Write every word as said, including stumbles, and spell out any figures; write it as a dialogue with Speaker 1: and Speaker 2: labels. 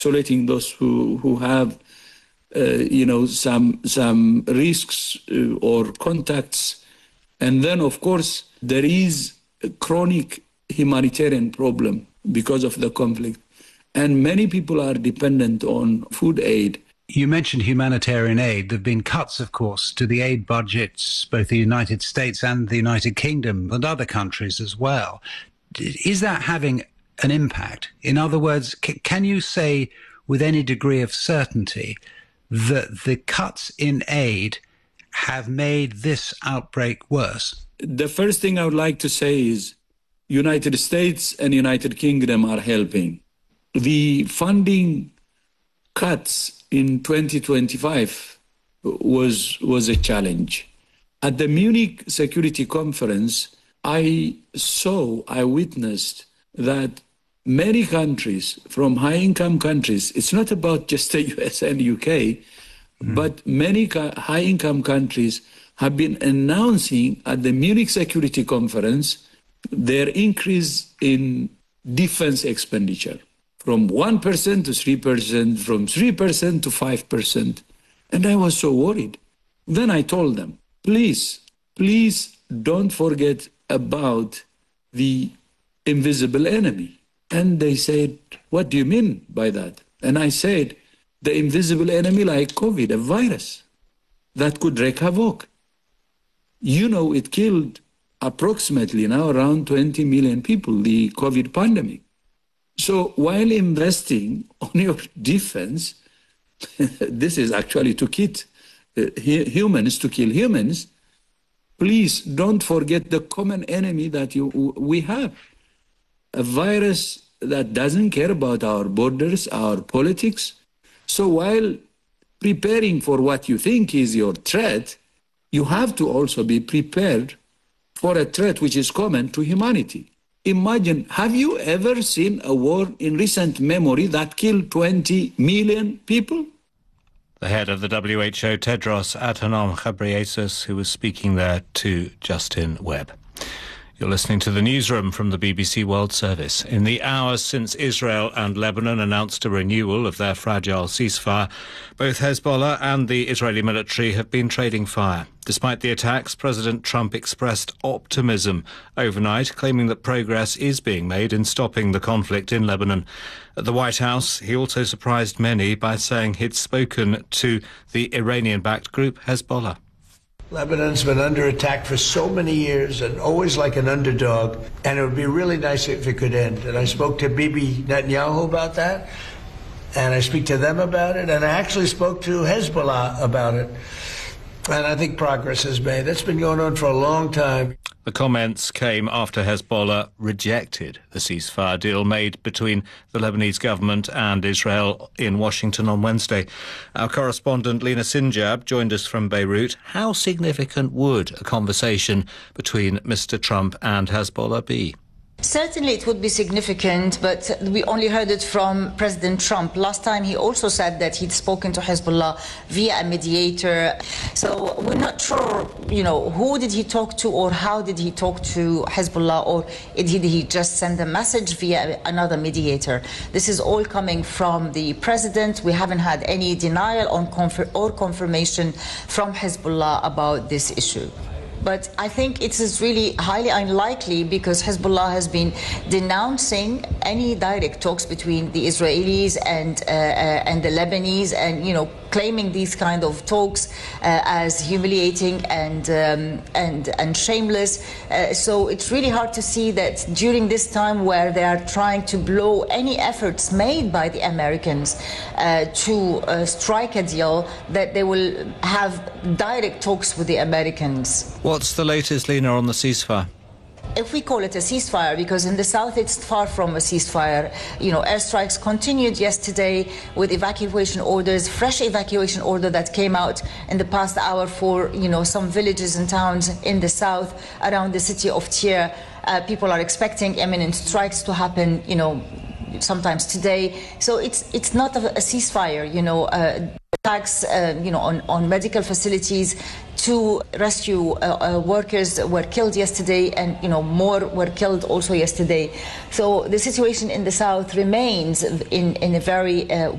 Speaker 1: isolating those who, who have, uh, you know, some, some risks uh, or contacts. And then, of course, there is a chronic humanitarian problem because of the conflict. And many people are dependent on food aid.
Speaker 2: You mentioned humanitarian aid. There have been cuts, of course, to the aid budgets, both the United States and the United Kingdom and other countries as well. Is that having an impact? In other words, c- can you say with any degree of certainty that the cuts in aid have made this outbreak worse?
Speaker 1: The first thing I would like to say is United States and United Kingdom are helping. The funding cuts in twenty twenty-five was was a challenge. At the Munich Security Conference, I saw, I witnessed that many countries, from high-income countries, it's not about just the U S and U K, mm. but many ca- high-income countries have been announcing at the Munich Security Conference their increase in defense expenditure. From one percent to three percent, from three percent to five percent. And I was so worried. Then I told them, please, please don't forget about the invisible enemy. And they said, what do you mean by that? And I said, the invisible enemy like COVID, a virus that could wreak havoc. You know, it killed approximately now around twenty million people, the COVID pandemic. So while investing on your defense, this is actually to kit uh, humans, to kill humans, please don't forget the common enemy that you, we have. A virus that doesn't care about our borders, our politics. So while preparing for what you think is your threat, you have to also be prepared for a threat which is common to humanity. Imagine, have you ever seen a war in recent memory that killed twenty million people?
Speaker 3: The head of the W H O, Tedros Adhanom Ghebreyesus, who was speaking there to Justin Webb. You're listening to the newsroom from the B B C World Service. In the hours since Israel and Lebanon announced a renewal of their fragile ceasefire, both Hezbollah and the Israeli military have been trading fire. Despite the attacks, President Trump expressed optimism overnight, claiming that progress is being made in stopping the conflict in Lebanon. At the White House, he also surprised many by saying he'd spoken to the Iranian-backed group Hezbollah.
Speaker 4: Lebanon's been under attack for so many years and always like an underdog, and it would be really nice if it could end. And I spoke to Bibi Netanyahu about that, and I speak to them about it, and I actually spoke to Hezbollah about it. And I think progress is made. That's been going on for a long time.
Speaker 3: The comments came after Hezbollah rejected the ceasefire deal made between the Lebanese government and Israel in Washington on Wednesday. Our correspondent Lina Sinjab joined us from Beirut. How significant would a conversation between Mister Trump and Hezbollah be?
Speaker 5: Certainly it would be significant, but we only heard it from President Trump. Last time he also said that he'd spoken to Hezbollah via a mediator. So we're not sure, you know, who did he talk to or how did he talk to Hezbollah, or did he just send a message via another mediator? This is all coming from the president. We haven't had any denial on confer- or confirmation from Hezbollah about this issue. But I think it is really highly unlikely because Hezbollah has been denouncing any direct talks between the Israelis and uh, uh, and the Lebanese, and you know, claiming these kind of talks uh, as humiliating and um, and and shameless. Uh, so it's really hard to see that during this time where they are trying to blow any efforts made by the Americans uh, to uh, strike a deal, that they will have direct talks with the Americans.
Speaker 3: What's the latest, Lina, on the ceasefire?
Speaker 5: If we call it a ceasefire, because in the south it's far from a ceasefire. You know, airstrikes continued yesterday with evacuation orders, fresh evacuation order that came out in the past hour for, you know, some villages and towns in the south around the city of Tyre. Uh, people are expecting imminent strikes to happen, you know, sometimes today. So it's it's not a, a ceasefire, you know. Uh, attacks, uh, you know, on, on medical facilities. Two rescue uh, uh, workers were killed yesterday, and you know more were killed also yesterday. So the situation in the south remains in, in a very uh,